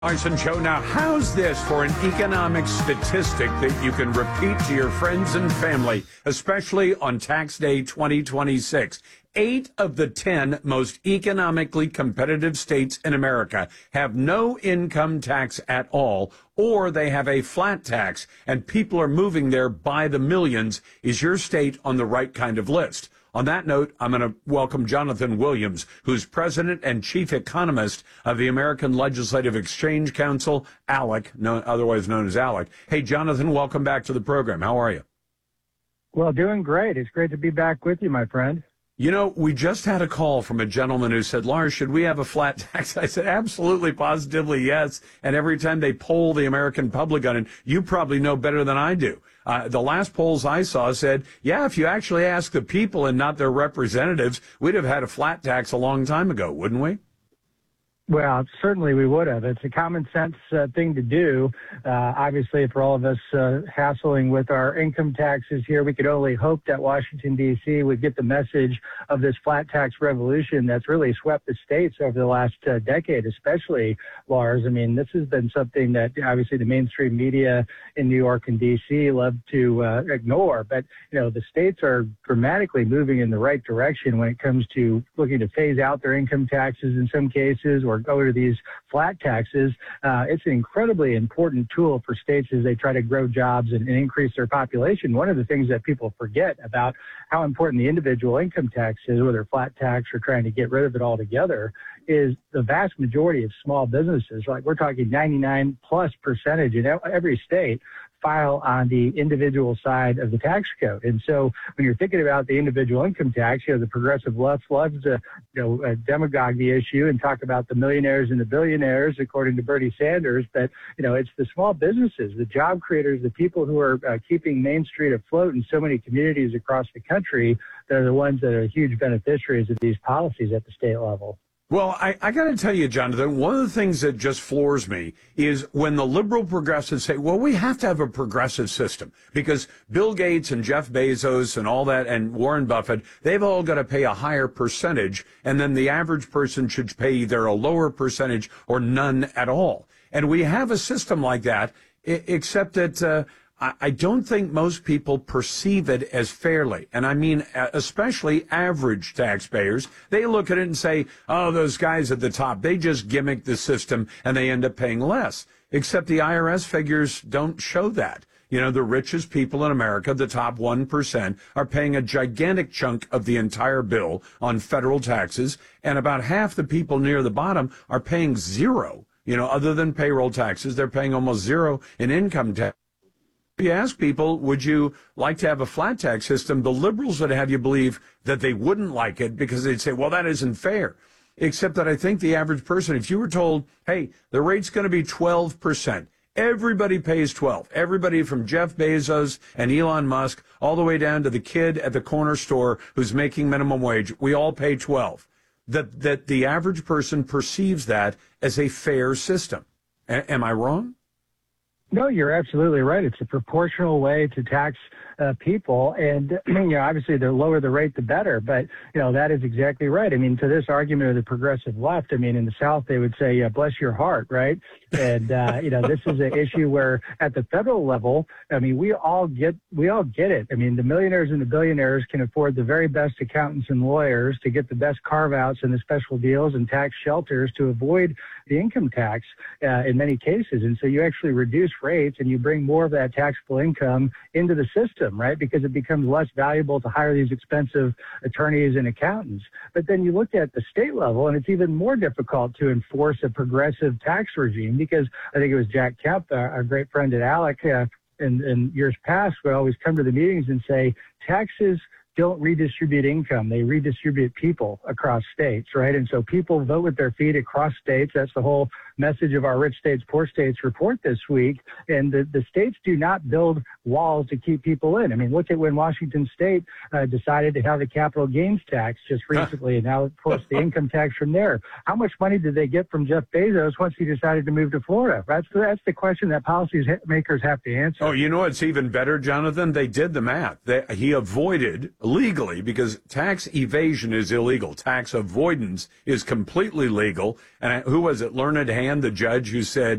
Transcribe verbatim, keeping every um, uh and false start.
Carson Show. Now, how's this for an economic statistic that you can repeat to your friends and family, especially on tax day twenty twenty-six? Eight of the ten most economically competitive states in America have no income tax at all, or they have a flat tax, and people are moving there by the millions. Is your state on the right kind of list? On that note, I'm going to welcome Jonathan Williams, who's president and chief economist of the American Legislative Exchange Council, ALEC, no, otherwise known as ALEC. Hey, Jonathan, welcome back to the program. How are you? Well, doing great. It's great to be back with you, my friend. You know, we just had a call from a gentleman who said, Lars, should we have a flat tax? I said, absolutely, positively, yes. And every time they poll the American public on it, you probably know better than I do. Uh, the last polls I saw said, yeah, if you actually ask the people and not their representatives, we'd have had a flat tax a long time ago, wouldn't we? Well, certainly we would have. It's a common sense uh, thing to do. Uh, obviously, for all of us uh, hassling with our income taxes here, we could only hope that Washington, D C would get the message of this flat tax revolution that's really swept the states over the last uh, decade, especially, Lars. I mean, this has been something that obviously the mainstream media in New York and D C love to uh, ignore. But, you know, the states are dramatically moving in the right direction when it comes to looking to phase out their income taxes in some cases, or go to these flat taxes. Uh, it's an incredibly important tool for states as they try to grow jobs and, and increase their population. One of the things that people forget about how important the individual income tax is, whether flat tax or trying to get rid of it altogether, is the vast majority of small businesses, like we're talking ninety-nine plus percentage in every state, file on the individual side of the tax code. And so when you're thinking about the individual income tax, you know, the progressive left loves to, you know, uh, demagogue the issue and talk about the millionaires and the billionaires, according to Bernie Sanders. But, you know, it's the small businesses, the job creators, the people who are uh, keeping Main Street afloat in so many communities across the country that are the ones that are huge beneficiaries of these policies at the state level. Well, I, I got to tell you, Jonathan, one of the things that just floors me is when the liberal progressives say, well, we have to have a progressive system because Bill Gates and Jeff Bezos and all that and Warren Buffett, they've all got to pay a higher percentage, and then the average person should pay either a lower percentage or none at all. And we have a system like that, except that uh, I don't think most people perceive it as fairly. And I mean, especially average taxpayers. They look at it and say, oh, those guys at the top, they just gimmick the system and they end up paying less. Except the I R S figures don't show that. You know, the richest people in America, the top one percent, are paying a gigantic chunk of the entire bill on federal taxes. And about half the people near the bottom are paying zero. You know, other than payroll taxes, they're paying almost zero in income tax. If you ask people, would you like to have a flat tax system, the liberals would have you believe that they wouldn't like it because they'd say, well, that isn't fair. Except that I think the average person, if you were told, hey, the rate's going to be twelve percent, everybody pays twelve. Everybody from Jeff Bezos and Elon Musk all the way down to the kid at the corner store who's making minimum wage, we all pay twelve. That, that the average person perceives that as a fair system. A- am I wrong? No, you're absolutely right. It's a proportional way to tax uh, people. And, you know, obviously the lower the rate, the better. But, you know, that is exactly right. I mean, to this argument of the progressive left, I mean, in the South, they would say, yeah, bless your heart, right? And, uh, you know, this is an issue where at the federal level, I mean, we all get we all get it. I mean, the millionaires and the billionaires can afford the very best accountants and lawyers to get the best carve-outs and the special deals and tax shelters to avoid the income tax uh, in many cases. And so you actually reduce rates and you bring more of that taxable income into the system, right? Because it becomes less valuable to hire these expensive attorneys and accountants. But then you look at the state level and it's even more difficult to enforce a progressive tax regime because I think it was Jack Kemp, our, our great friend at ALEC, uh, in, in years past would always come to the meetings and say, taxes don't redistribute income. They redistribute people across states, right? And so people vote with their feet across states. That's the whole message of our Rich States, Poor States report this week. And the, the states do not build walls to keep people in. I mean, look at when Washington State uh, decided to have the capital gains tax just recently, and now, of course, the income tax from there. How much money did they get from Jeff Bezos once he decided to move to Florida? That's, that's the question that policymakers have to answer. Oh, you know what's even better, Jonathan? They did the math. They, he avoided legally, because tax evasion is illegal. Tax avoidance is completely legal. And who was it? Learned Hand understand the judge who said,